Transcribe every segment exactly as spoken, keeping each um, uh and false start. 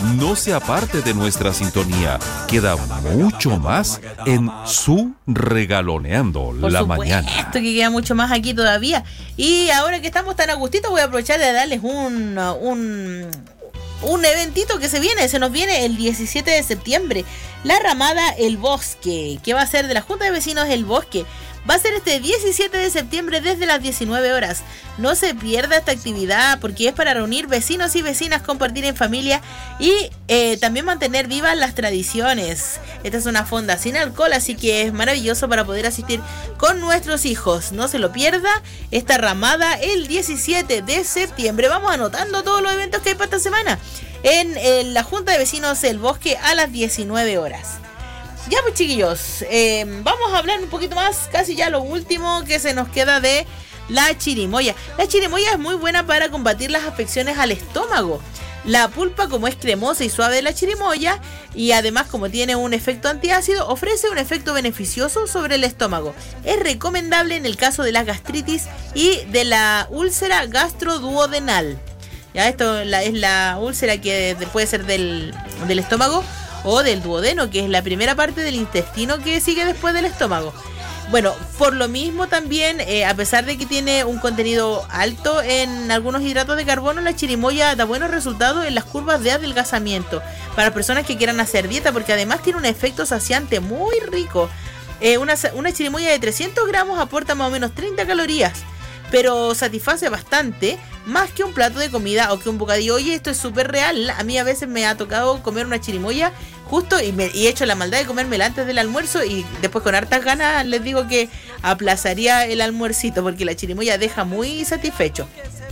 No se aparte de nuestra sintonía. Queda mucho más en Su Regaloneando Por la supuesto Mañana. que queda mucho más aquí todavía. Y ahora que estamos tan a gustito, voy a aprovechar de darles un... un Un eventito que se viene, se nos viene el diecisiete de septiembre, la ramada El Bosque, que va a ser de la Junta de Vecinos El Bosque. Va a ser este diecisiete de septiembre desde las diecinueve horas. No se pierda esta actividad porque es para reunir vecinos y vecinas, compartir en familia y eh, también mantener vivas las tradiciones. Esta es una fonda sin alcohol, así que es maravilloso para poder asistir con nuestros hijos. No se lo pierda esta ramada el diecisiete de septiembre. Vamos anotando todos los eventos que hay para esta semana en, en la Junta de Vecinos El Bosque a las diecinueve horas. Ya pues chiquillos, eh, vamos a hablar un poquito más, casi ya lo último que se nos queda de la chirimoya. La chirimoya es muy buena para combatir las afecciones al estómago. La pulpa, como es cremosa y suave de la chirimoya, y además como tiene un efecto antiácido, ofrece un efecto beneficioso sobre el estómago. Es recomendable en el caso de la gastritis y de la úlcera gastroduodenal. Ya, esto la, es la úlcera que puede ser del, del estómago o del duodeno, que es la primera parte del intestino que sigue después del estómago. Bueno, por lo mismo también, eh, a pesar de que tiene un contenido alto en algunos hidratos de carbono, la chirimoya da buenos resultados en las curvas de adelgazamiento para personas que quieran hacer dieta, porque además tiene un efecto saciante muy rico. Eh, una, una chirimoya de trescientos gramos aporta más o menos treinta calorías, pero satisface bastante, más que un plato de comida o que un bocadillo. Oye, esto es súper real. A mí a veces me ha tocado comer una chirimoya justo y, me, y he hecho la maldad de comérmela antes del almuerzo, y después con hartas ganas les digo que aplazaría el almuercito porque la chirimoya deja muy satisfecho.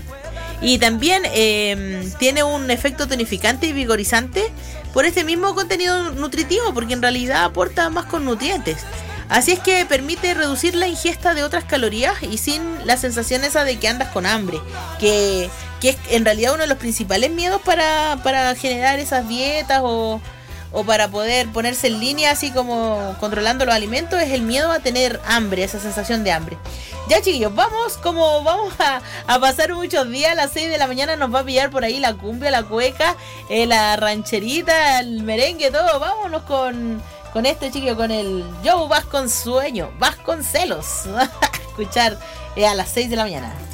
Y también eh, tiene un efecto tonificante y vigorizante por este mismo contenido nutritivo, porque en realidad aporta más con nutrientes. Así es que permite reducir la ingesta de otras calorías y sin la sensación esa de que andas con hambre, que, que es en realidad uno de los principales miedos para, para generar esas dietas o, o para poder ponerse en línea así como controlando los alimentos, es el miedo a tener hambre, esa sensación de hambre. Ya chiquillos, vamos, como vamos a, a pasar muchos días, a las seis de la mañana nos va a pillar por ahí la cumbia, la cueca, eh, la rancherita, el merengue, todo. Vámonos con... Con este chiquillo, con el Joe Vasconsueño, Vasconcelos. Escuchar eh, a las seis de la mañana.